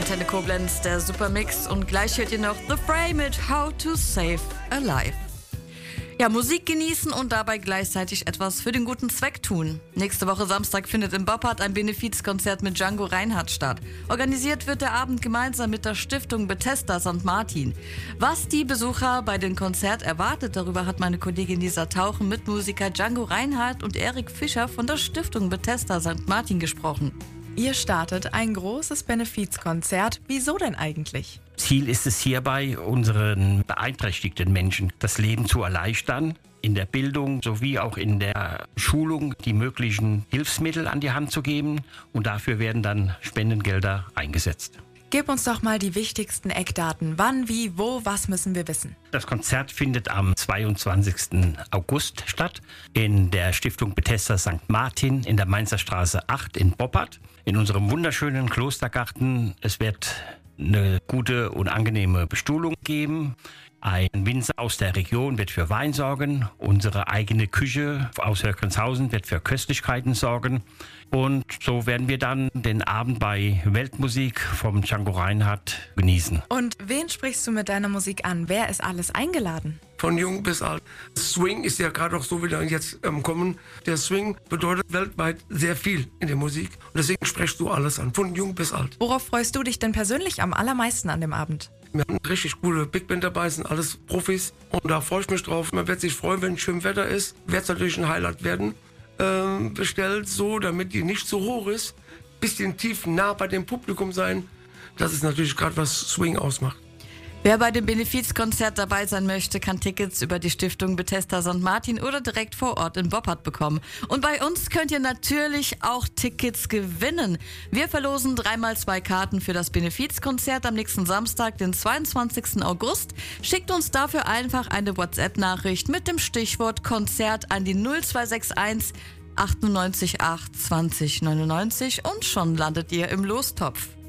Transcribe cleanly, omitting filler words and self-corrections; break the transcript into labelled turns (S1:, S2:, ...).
S1: Antenne Koblenz, der Supermix. Und gleich hört ihr noch The Fray mit How to Save a Life. Ja, Musik genießen und dabei gleichzeitig etwas für den guten Zweck tun. Nächste Woche Samstag findet in Boppard ein Benefizkonzert mit Django Reinhardt statt. Organisiert wird der Abend gemeinsam mit der Stiftung Bethesda St. Martin. Was die Besucher bei dem Konzert erwartet, darüber hat meine Kollegin Lisa Tauchen mit Musiker Django Reinhardt und Erik Fischer von der Stiftung Bethesda St. Martin gesprochen.
S2: Ihr startet ein großes Benefizkonzert. Wieso denn eigentlich?
S3: Ziel ist es hierbei, unseren beeinträchtigten Menschen das Leben zu erleichtern, in der Bildung sowie auch in der Schulung die möglichen Hilfsmittel an die Hand zu geben, und dafür werden dann Spendengelder eingesetzt.
S2: Gib uns doch mal die wichtigsten Eckdaten. Wann, wie, wo, was müssen wir wissen?
S3: Das Konzert findet am 22. August statt in der Stiftung Bethesda St. Martin in der Mainzer Straße 8 in Boppard, in unserem wunderschönen Klostergarten. Es wird eine gute und angenehme Bestuhlung geben. Ein Winzer aus der Region wird für Wein sorgen. Unsere eigene Küche aus Hörgrenshausen wird für Köstlichkeiten sorgen. Und so werden wir dann den Abend bei Weltmusik vom Django Reinhardt genießen.
S2: Und wen sprichst du mit deiner Musik an? Wer ist alles eingeladen?
S4: Von jung bis alt. Swing ist ja gerade auch so wieder jetzt Kommen. Der Swing bedeutet weltweit sehr viel in der Musik. Und deswegen sprichst du alles an, von jung bis alt.
S2: Worauf freust du dich denn persönlich am allermeisten an dem Abend?
S4: Wir haben richtig coole Big Band dabei, sind alles Profis. Und da freue ich mich drauf. Man wird sich freuen, wenn schön Wetter ist. Wird es natürlich ein Highlight werden. Bestellt so, damit die nicht so hoch ist. Bisschen tief nah bei dem Publikum sein. Das ist natürlich gerade, was Swing ausmacht.
S1: Wer bei dem Benefizkonzert dabei sein möchte, kann Tickets über die Stiftung Bethesda St. Martin oder direkt vor Ort in Boppard bekommen. Und bei uns könnt ihr natürlich auch Tickets gewinnen. Wir verlosen 3x2 Karten für das Benefizkonzert am nächsten Samstag, den 22. August. Schickt uns dafür einfach eine WhatsApp-Nachricht mit dem Stichwort Konzert an die 0261 98 8 20 99 und schon landet ihr im Lostopf.